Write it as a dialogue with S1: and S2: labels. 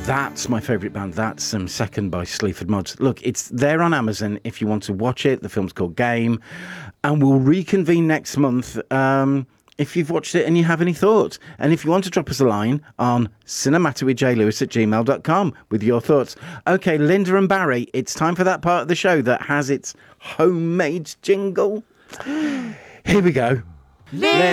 S1: That's my favourite band. That's Second by Sleaford Mods. Look, it's there on Amazon if you want to watch it. The film's called Game. And we'll reconvene next month if you've watched it and you have any thoughts. And if you want to drop us a line on cinematicwithjlewis@gmail.com with your thoughts. Okay, Linda and Barry, it's time for that part of the show that has its homemade jingle. Here we go.